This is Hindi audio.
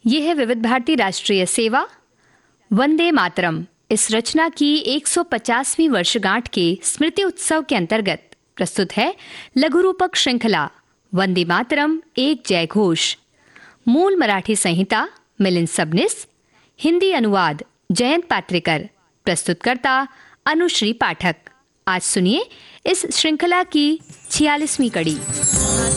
ये है विविध भारती राष्ट्रीय सेवा, वंदे मातरम। इस रचना की 150वीं वर्षगांठ के स्मृति उत्सव के अंतर्गत प्रस्तुत है लघु रूपक श्रृंखला वंदे मातरम एक जय घोष। मूल मराठी संहिता मिलिंद सबनिस, हिंदी अनुवाद जयंत पात्रेकर, प्रस्तुतकर्ता अनुश्री पाठक। आज सुनिए इस श्रृंखला की 46वीं कड़ी।